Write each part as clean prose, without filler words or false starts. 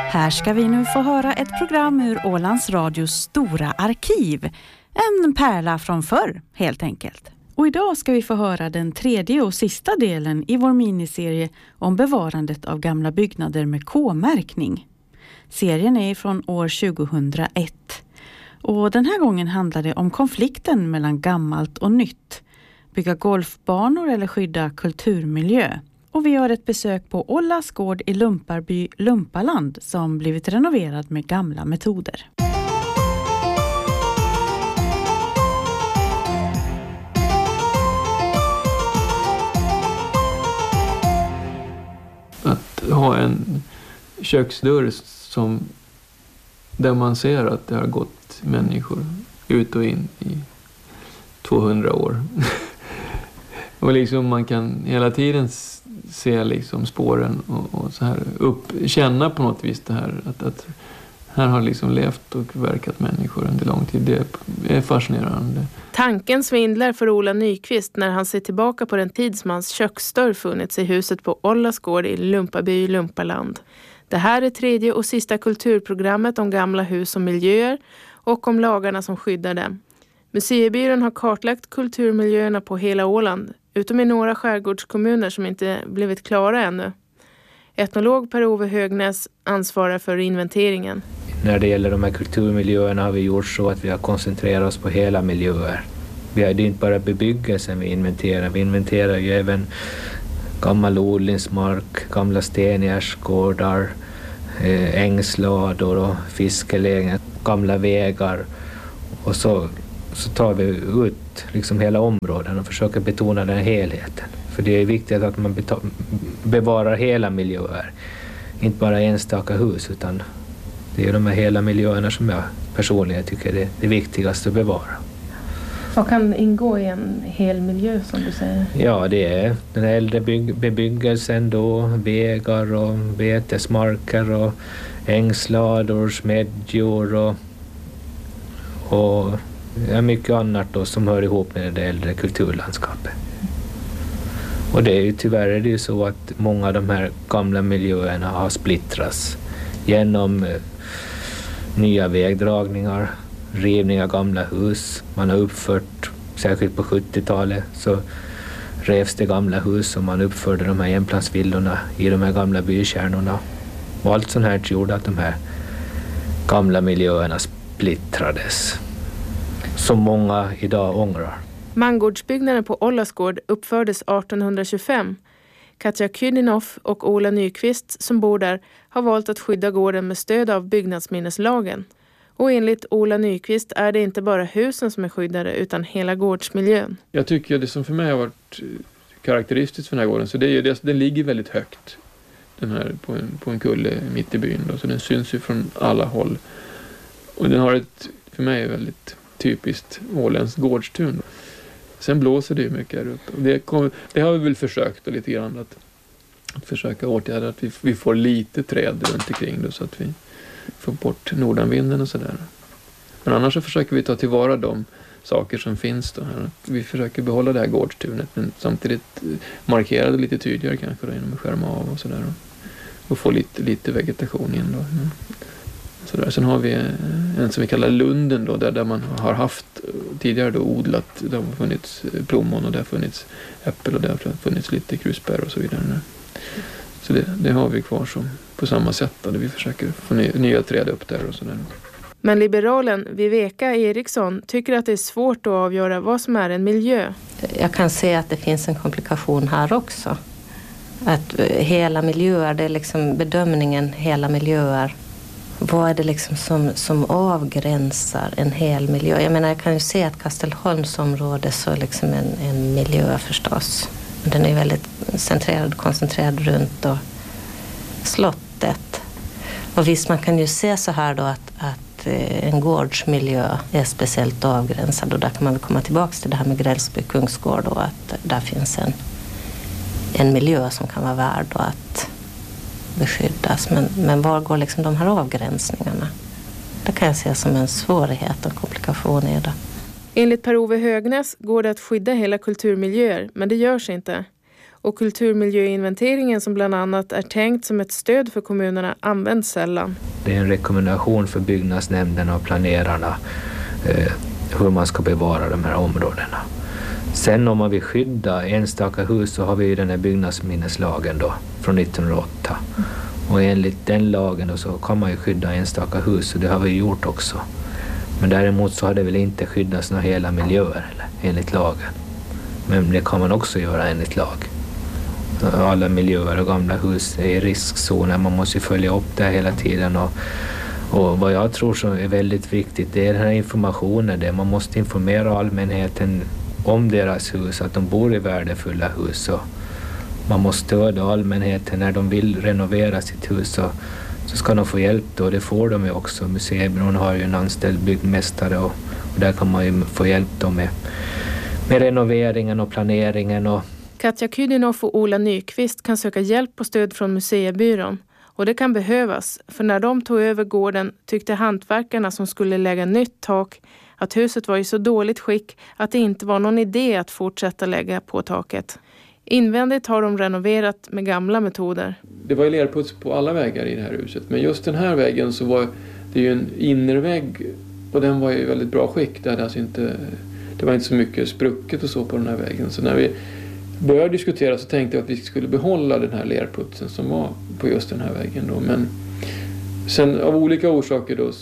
Här ska vi nu få höra ett program ur Ålands Radios stora arkiv. En pärla från förr, helt enkelt. Och idag ska vi få höra den tredje och sista delen i vår miniserie om bevarandet av gamla byggnader med K-märkning. Serien är från år 2001. Och den här gången handlar det om konflikten mellan gammalt och nytt. Bygga golfbanor eller skydda kulturmiljö. Och vi gör ett besök på Ollas gård i Lumparby, Lumpaland, som blivit renoverad med gamla metoder. Att ha en köksdörr där man ser att det har gått människor ut och in i 200 år. Och liksom man kan hela tiden se liksom spåren och så här känna på något vis det här att här har liksom levt och verkat människor under lång tid. Det är fascinerande. Tanken svindlar för Ola Nyqvist när han ser tillbaka på den tid som hans köksdörr funnits i huset på Ollas gård i Lumpaby, Lumpaland. Det här är tredje och sista kulturprogrammet om gamla hus och miljöer och om lagarna som skyddar dem. Museibyrån har kartlagt kulturmiljöerna på hela Åland, utom i några skärgårdskommuner som inte blivit klara ännu. Etnolog Per-Ove Högnäs ansvarar för inventeringen. När det gäller de här kulturmiljöerna har vi gjort så att vi har koncentrerat oss på hela miljöer. Det är inte bara bebyggelsen vi inventerar ju även gammal odlingsmark, gamla stengärdsgårdar, ängslador och fiskelägen, gamla vägar. Och så tar vi ut liksom hela områden och försöker betona den helheten. För det är viktigt att man bevarar hela miljöer. Inte bara enstaka hus, utan det är de här hela miljöerna som jag personligen tycker är det viktigaste att bevara. Vad kan ingå i en hel miljö som du säger? Ja, det är den äldre bebyggelsen då, vägar och betesmarker och ängslador, smedjor och mycket annat då som hör ihop med det äldre kulturlandskapet. Och det är ju tyvärr är det ju så att många av de här gamla miljöerna har splittrats genom nya vägdragningar, rivning av gamla hus. Man har uppfört, särskilt på 70-talet, så revs det gamla hus och man uppförde de här enplansvillorna i de här gamla bykärnorna. Och allt sånt här gjorde att de här gamla miljöerna splittrades, som många idag ångrar. Mangårdsbyggnaden på Ollas gård uppfördes 1825. Katja Kydinoff och Ola Nyqvist som bor där har valt att skydda gården med stöd av byggnadsminneslagen. Och enligt Ola Nyqvist är det inte bara husen som är skyddade utan hela gårdsmiljön. Jag tycker det som för mig har varit karaktäristiskt för den här gården, så det är ju det, den ligger väldigt högt. Den här på en kulle mitt i byn då, så den syns ju från alla håll. Och den har för mig väldigt typiskt åländskt gårdstun. Sen blåser det ju mycket här uppe. Det har vi väl försökt då, lite grann att försöka åtgärda att vi får lite träd runt omkring då, så att vi får bort nordanvinden och sådär. Men annars så försöker vi ta tillvara de saker som finns då här. Vi försöker behålla det här gårdstunet, men samtidigt markera det lite tydligare kanske då, genom att skärma av och sådär. Och få lite vegetation in då. Sådär. Sen har vi en som vi kallar lunden då, där man har haft tidigare då odlat, där har funnits plommon och där har funnits äppel och där har funnits lite krusbär och så vidare. Så det har vi kvar som på samma sätt då, där vi försöker få nya träd upp där och sådär. Men liberalen Viveka Eriksson tycker att det är svårt att avgöra vad som är en miljö. Jag kan se att det finns en komplikation här också. Att hela miljöer, det är liksom bedömningen hela miljöer. Vad är det liksom som avgränsar en hel miljö? Jag menar, jag kan ju se att Kastelholmsområdet så är liksom en miljö förstås. Den är väldigt koncentrerad runt då slottet. Och visst, man kan ju se så här då att en gårdsmiljö är speciellt avgränsad. Och där kan man väl komma tillbaka till det här med Grälsby kungsgård och att där finns en miljö som kan vara värd och att beskyddas. Men var går liksom de här avgränsningarna? Det kan jag se som en svårighet och komplikation i det. Enligt Per-Ove Högnäs går det att skydda hela kulturmiljöer, men det görs inte. Och kulturmiljöinventeringen som bland annat är tänkt som ett stöd för kommunerna används sällan. Det är en rekommendation för byggnadsnämnderna och planerarna hur man ska bevara de här områdena. Sen om man vill skydda enstaka hus så har vi ju den här byggnadsminneslagen då från 1908. Och enligt den lagen då så kan man ju skydda enstaka hus och det har vi gjort också. Men däremot så har det väl inte skyddats några hela miljöer enligt lagen. Men det kan man också göra enligt lag. Alla miljöer och gamla hus är i riskzoner. Man måste ju följa upp det hela tiden. Och vad jag tror som är väldigt viktigt det är den här informationen. Där man måste informera allmänheten om deras hus. Att de bor i värdefulla hus. Och man måste stödja allmänheten när de vill renovera sitt hus. Så ska de få hjälp då. Det får de ju också. Museibyrån har ju en anställd byggmästare. Och där kan man ju få hjälp då med renoveringen och planeringen. Katja Kydinoff och Ola Nyqvist kan söka hjälp och stöd från Museibyrån. Och det kan behövas, för när de tog över gården tyckte hantverkarna som skulle lägga nytt tak att huset var i så dåligt skick att det inte var någon idé att fortsätta lägga på taket. Invändigt har de renoverat med gamla metoder. Det var ju lerputs på alla väggar i det här huset, men just den här väggen så var det ju en innervägg och den var ju i väldigt bra skick. Det var inte så mycket sprucket och så på den här väggen. Så när vi började diskutera så tänkte jag att vi skulle behålla den här lerputsen som var på just den här väggen då. Men sen av olika orsaker då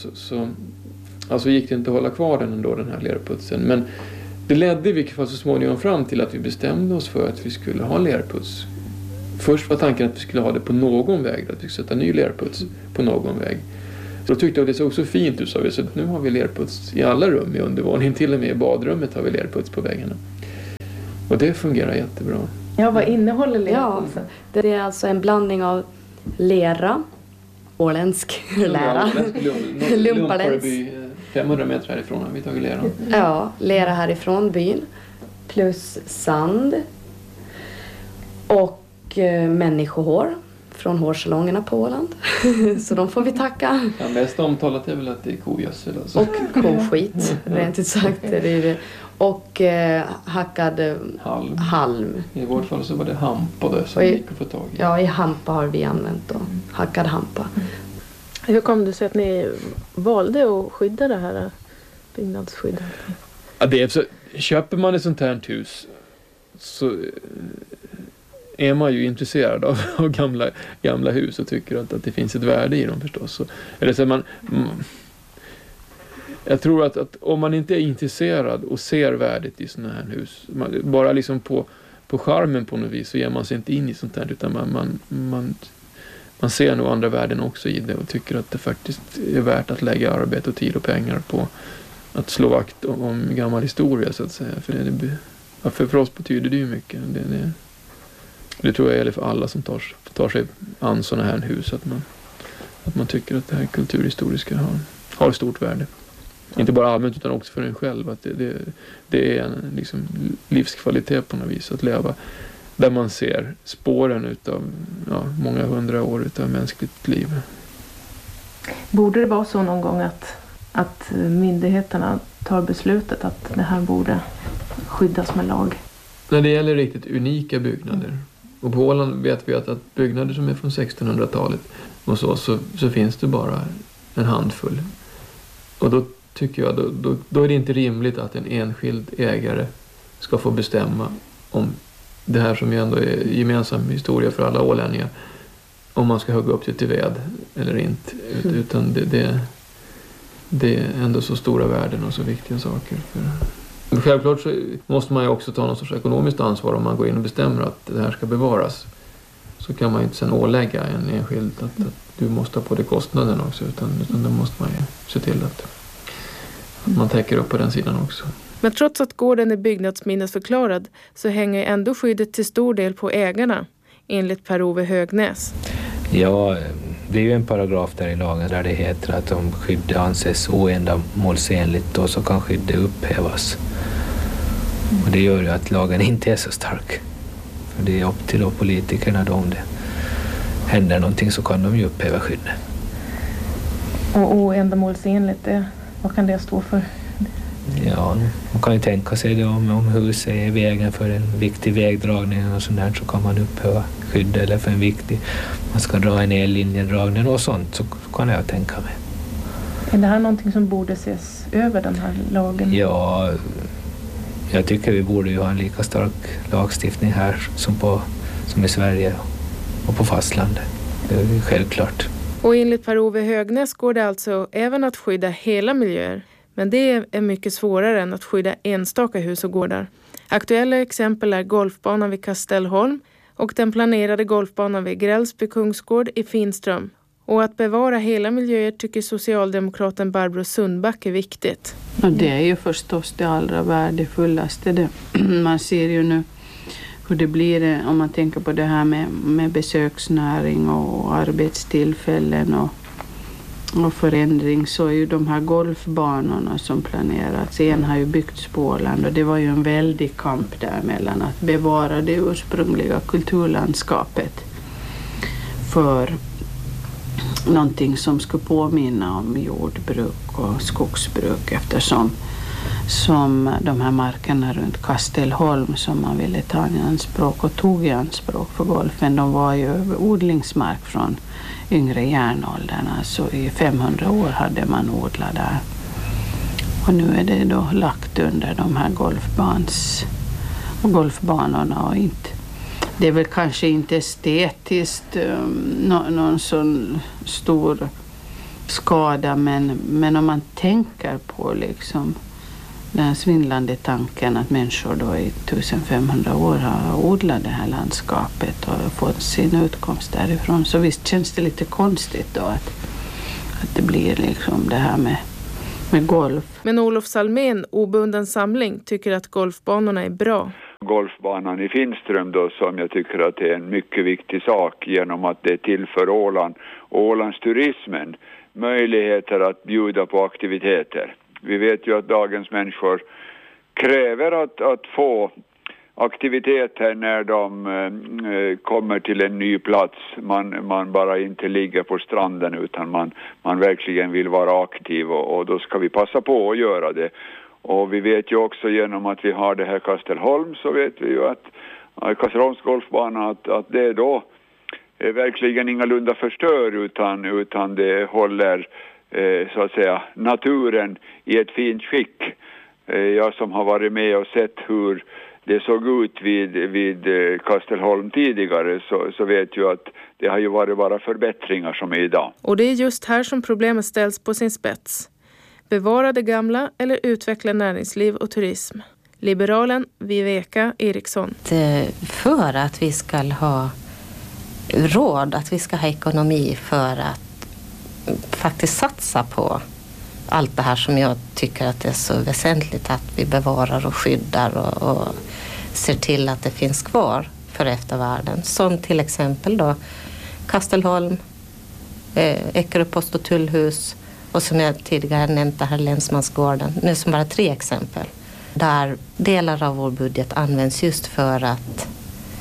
så gick det inte att hålla kvar den här lerputsen. Men det ledde i vilket fall så småningom fram till att vi bestämde oss för att vi skulle ha lerputs. Först var tanken att vi skulle ha det på någon väg, att vi skulle sätta ny lerputs på någon väg. Så då tyckte jag att det såg så fint ut, så nu har vi lerputs i alla rum i undervåningen, till och med i badrummet har vi lerputs på väggarna. Och det fungerar jättebra. Ja, vad innehåller lerputsen? Ja, det är alltså en blandning av lera, åländsk lära, lumpaläns. 500 meter härifrån har vi tagit lera. Ja, lera härifrån byn, plus sand och människohår från hårsalongerna på Åland. Så de får vi tacka. Ja, mest omtalat är väl att det är kogödsel. Alltså. Och koskit, rent ut sagt. Det är det. Och hackad halm. I vårt fall så var det hampa där som gick att få tag i. Ja, i hampa har vi använt då. Hackad hampa. Hur kom det sig att ni valde att skydda det här byggnadsskyddet? Ja, det är så, köper man ett sånt här hus så är man ju intresserad av gamla hus och tycker att det finns ett värde i dem förstås. Så, eller så jag tror att om man inte är intresserad och ser värdet i sådana här hus, bara liksom på charmen på något vis, så ger man sig inte in i sånt här, utan man ser nog andra värden också i det och tycker att det faktiskt är värt att lägga arbete och tid och pengar på att slå vakt om gammal historia så att säga. För oss betyder det ju mycket. Det tror jag gäller för alla som tar sig an sådana här hus, att man tycker att det här kulturhistoriska har stort värde. Inte bara allmänt utan också för en själv. Att det är en liksom livskvalitet på något vis att leva där man ser spåren utav många 100 år utav mänskligt liv. Borde det vara så någon gång att myndigheterna tar beslutet att det här borde skyddas med lag? När det gäller riktigt unika byggnader, och på Åland vet vi att byggnader som är från 1600-talet och så finns det bara en handfull. Och då tycker jag då är det inte rimligt att en enskild ägare ska få bestämma om det här som ju ändå är gemensam historia för alla ålänningar, om man ska hugga upp det till ved eller inte. Utan det är ändå så stora värden och så viktiga saker. Men självklart så måste man ju också ta någon sorts ekonomiskt ansvar om man går in och bestämmer att det här ska bevaras. Så kan man ju inte sen ålägga en enskild att du måste ha på det kostnaden också, utan då måste man ju se till att man täcker upp på den sidan också. Men trots att gården är byggnadsminnesförklarad så hänger ändå skyddet till stor del på ägarna, enligt Per-Ove Högnäs. Ja, det är ju en paragraf där i lagen där det heter att om skyddet anses oändamålsenligt då så kan skyddet upphävas. Och det gör ju att lagen inte är så stark. För det är upp till politikerna då, om det händer någonting så kan de ju upphäva skyddet. Och oändamålsenligt, vad kan det stå för? Ja, man kan ju tänka sig det om huset är vägen för en viktig vägdragning och sånt där, så kan man upphöra skydd, eller för en viktig, man ska dra en ellinjedragning och sånt, så kan jag tänka mig. Är det här någonting som borde ses över, den här lagen? Ja, jag tycker vi borde ju ha en lika stark lagstiftning här som i Sverige och på fastlandet. Det är självklart. Och enligt Per-Ove Högnäs går det alltså även att skydda hela miljöer. Men det är mycket svårare än att skydda enstaka hus och gårdar. Aktuella exempel är golfbanan vid Kastellholm och den planerade golfbanan vid Grälsby Kungsgård i Finström. Och att bevara hela miljöer tycker socialdemokraten Barbro Sundback är viktigt. Och det är ju förstås det allra värdefullaste. Man ser ju nu hur det blir om man tänker på det här med besöksnäring och arbetstillfällen och förändring, så är ju de här golfbanorna som planerats. En har ju byggts på Åland och det var ju en väldig kamp där mellan att bevara det ursprungliga kulturlandskapet för någonting som skulle påminna om jordbruk och skogsbruk, eftersom de här markerna runt Kastellholm som man ville ta i anspråk och tog i anspråk för golfen, de var ju odlingsmark från yngre järnåldern. Alltså i 500 år hade man odlat där. Och nu är det då lagt under de här golfbanorna och inte. Det är väl kanske inte estetiskt någon sån stor skada, men om man tänker på liksom den svindlande tanken att människor då i 1500 år har odlat det här landskapet och fått sin utkomst därifrån, så visst känns det lite konstigt då att det blir liksom det här med golf. Men Olof Salmén, obunden samling, tycker att golfbanorna är bra. Golfbanan i Finström då, som jag tycker att det är en mycket viktig sak genom att det tillför Åland och Ålands turismen möjligheter att bjuda på aktiviteter. Vi vet ju att dagens människor kräver att få aktiviteter när de kommer till en ny plats. Man bara inte ligger på stranden, utan man verkligen vill vara aktiv, och då ska vi passa på att göra det. Och vi vet ju också genom att vi har det här Kastellholm, så vet vi ju att Kastellholms golfbana att det då är verkligen ingalunda förstör, utan det håller så att säga naturen i ett fint skick. Jag som har varit med och sett hur det såg ut vid Kastellholm tidigare, så vet ju att det har ju varit bara förbättringar som är idag. Och det är just här som problemet ställs på sin spets. Bevara det gamla eller utveckla näringsliv och turism. Liberalen Viveka Eriksson. För att vi ska ha råd, att vi ska ha ekonomi för att faktiskt satsa på allt det här som jag tycker att det är så väsentligt att vi bevarar och skyddar och ser till att det finns kvar för eftervärlden. Som till exempel då Kastellholm, Eckerö post- och tullhus och som jag tidigare nämnt det här Länsmansgården. Nu som bara 3 exempel. Där delar av vår budget används just för att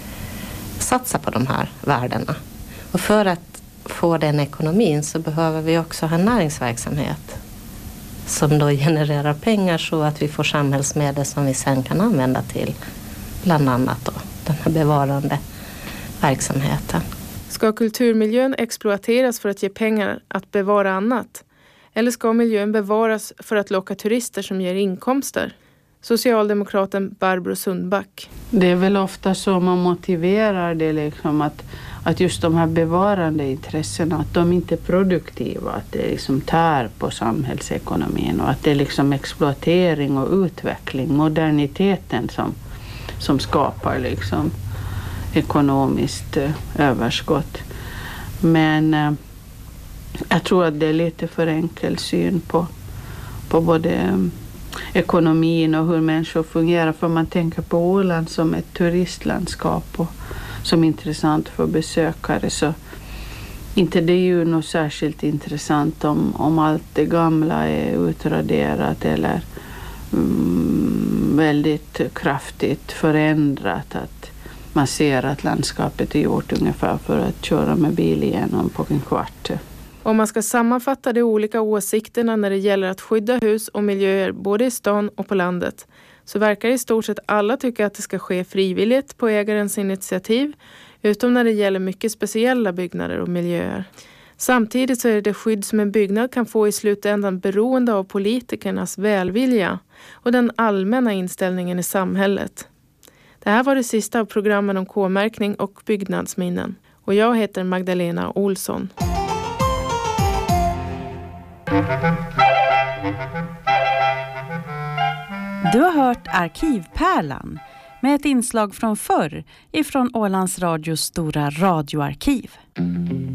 satsa på de här värdena. Och för att få den ekonomin så behöver vi också ha näringsverksamhet som då genererar pengar så att vi får samhällsmedel som vi sen kan använda till bland annat då den här bevarande verksamheten. Ska kulturmiljön exploateras för att ge pengar att bevara annat? Eller ska miljön bevaras för att locka turister som ger inkomster? Socialdemokraten Barbro Sundback. Det är väl ofta så man motiverar det liksom att just de här bevarande intressena, att de inte är produktiva, att det liksom tär på samhällsekonomin och att det är liksom exploatering och utveckling, moderniteten som skapar liksom ekonomiskt överskott. Men jag tror att det är lite för enkel syn på både ekonomin och hur människor fungerar. För man tänker på Åland som ett turistlandskap och som intressant för besökare, så inte det är ju något särskilt intressant om allt det gamla är utraderat eller väldigt kraftigt förändrat, att man ser att landskapet är gjort ungefär för att köra med bil igenom på en kvart. Om man ska sammanfatta de olika åsikterna när det gäller att skydda hus och miljöer både i stan och på landet, så verkar i stort sett alla tycka att det ska ske frivilligt på ägarens initiativ, utom när det gäller mycket speciella byggnader och miljöer. Samtidigt så är det skydd som en byggnad kan få i slutändan beroende av politikernas välvilja och den allmänna inställningen i samhället. Det här var det sista av programmen om K-märkning och byggnadsminnen. Och jag heter Magdalena Olsson. Du har hört Arkivpärlan med ett inslag från förr ifrån Ålands Radios stora radioarkiv.